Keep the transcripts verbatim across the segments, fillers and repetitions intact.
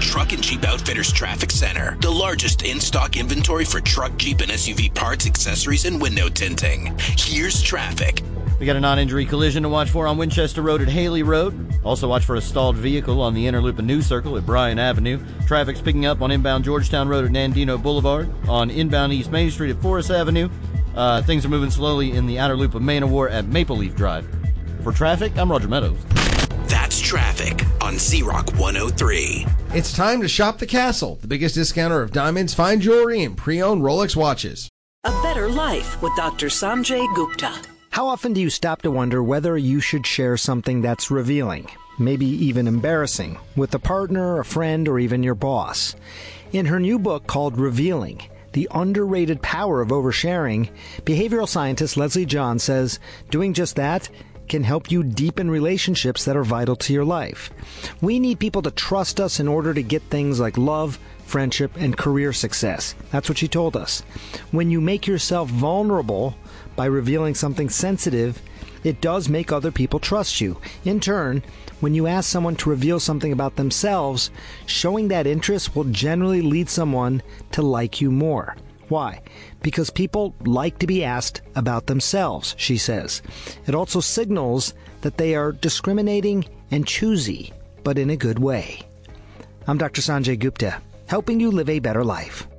Truck and Jeep Outfitters Traffic Center, the largest in-stock inventory for truck, Jeep, and S U V parts, accessories, and window tinting. Here's traffic. We got a non-injury collision to watch for on Winchester Road at Haley Road. Also watch for a stalled vehicle on the inner loop of New Circle at Bryan Avenue. Traffic's picking up on inbound Georgetown Road at Nandino Boulevard. On inbound East Main Street at Forest Avenue. Uh, things are moving slowly in the outer loop of Manowar at Maple Leaf Drive. For traffic, I'm Roger Meadows. That's traffic on Z-Rock one oh three. It's time to shop the Castle, the biggest discounter of diamonds, fine jewelry, and pre-owned Rolex watches. A better life with Doctor Sanjay Gupta. How often do you stop to wonder whether you should share something that's revealing, maybe even embarrassing, with a partner, a friend, or even your boss? In her new book called Revealing, The Underrated Power of Oversharing, behavioral scientist Leslie John says doing just that can help you deepen relationships that are vital to your life. We need people to trust us in order to get things like love, friendship, and career success. That's what she told us. When you make yourself vulnerable by revealing something sensitive, it does make other people trust you. In turn, when you ask someone to reveal something about themselves, showing that interest will generally lead someone to like you more. Why? Because people like to be asked about themselves, she says. It also signals that they are discriminating and choosy, but in a good way. I'm Doctor Sanjay Gupta, helping you live a better life.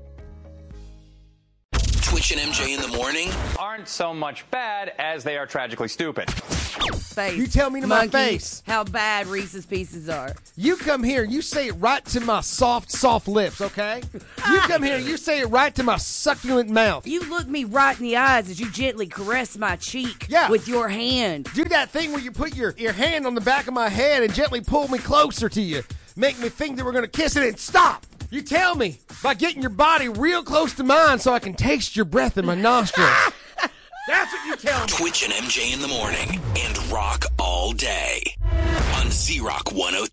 Twitch and M J in the morning aren't so much bad as they are tragically stupid. Face. You tell me to Monkey, my face how bad Reese's Pieces are. You come here, you say it right to my soft, soft lips, okay? You come here, you say it right to my succulent mouth. You look me right in the eyes as you gently caress my cheek yeah. with your hand. Do that thing where you put your, your hand on the back of my head and gently pull me closer to you. Make me think that we're going to kiss it and stop. You tell me by getting your body real close to mine so I can taste your breath in my nostrils. That's what you tell me. Twitch and M J in the morning and rock all day on Z-Rock one oh three.